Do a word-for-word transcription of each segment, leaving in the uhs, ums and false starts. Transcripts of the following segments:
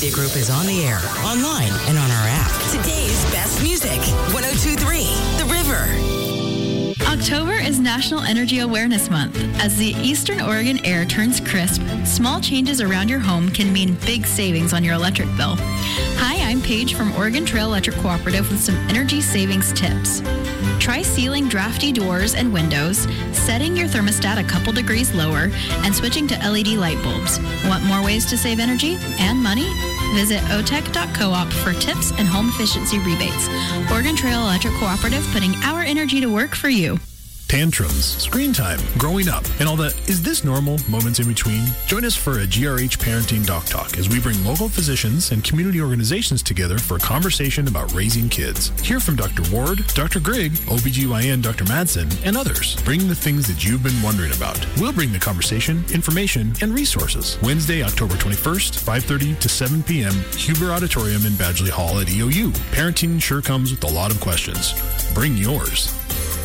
Media Group is on the air, online, and on our app. Today's best music. one oh two point three The River. October is National Energy Awareness Month. As the Eastern Oregon air turns crisp, small changes around your home can mean big savings on your electric bill. Hi, I'm Paige from Oregon Trail Electric Cooperative with some energy savings tips. Try sealing drafty doors and windows, setting your thermostat a couple degrees lower, and switching to L E D light bulbs. Want more ways to save energy and money? Visit o tech dot coop for tips and home efficiency rebates. Oregon Trail Electric Cooperative, putting our energy to work for you. Tantrums, screen time, growing up, and all the is this normal moments in between. Join us for a G R H Parenting Doc Talk as we bring local physicians and community organizations together for a conversation about raising kids. Hear from Doctor Ward, Doctor Grigg, O B G Y N Doctor Madsen, and others. Bring the things that you've been wondering about. We'll bring the conversation, information, and resources. Wednesday, October twenty-first, five thirty to seven p.m., Huber Auditorium in Badgley Hall at E O U. Parenting sure comes with a lot of questions. Bring yours.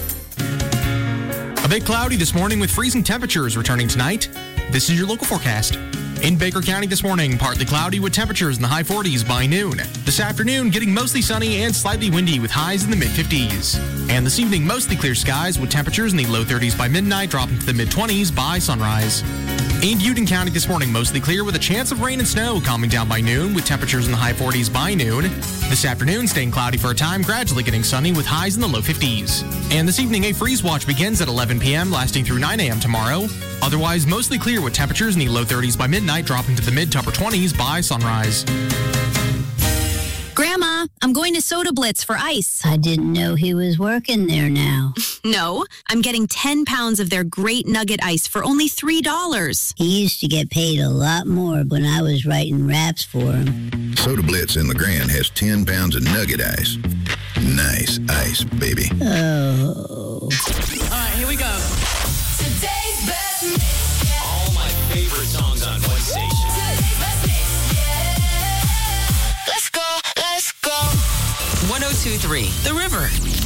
A bit cloudy this morning with freezing temperatures returning tonight. This is your local forecast. In Baker County this morning, partly cloudy with temperatures in the high forties by noon. This afternoon, getting mostly sunny and slightly windy with highs in the mid-fifties. And this evening, mostly clear skies with temperatures in the low thirties by midnight, dropping to the mid-twenties by sunrise. In Union County this morning, mostly clear with a chance of rain and snow calming down by noon with temperatures in the high forties by noon. This afternoon, staying cloudy for a time, gradually getting sunny with highs in the low fifties. And this evening, a freeze watch begins at eleven p.m., lasting through nine a.m. tomorrow. Otherwise, mostly clear with temperatures in the low thirties by midnight, dropping to the mid to upper twenties by sunrise. Grandma, I'm going to Soda Blitz for ice. I didn't know he was working there now. No, I'm getting ten pounds of their great nugget ice for only three dollars. He used to get paid a lot more when I was writing raps for him. Soda Blitz in LeGrand has ten pounds of nugget ice. Nice ice, baby. Oh. All right, here we go. Today's best mix, yeah. All my favorite songs on one station. Today's best mix, yeah. Let's go, let's go. one oh two point three The River.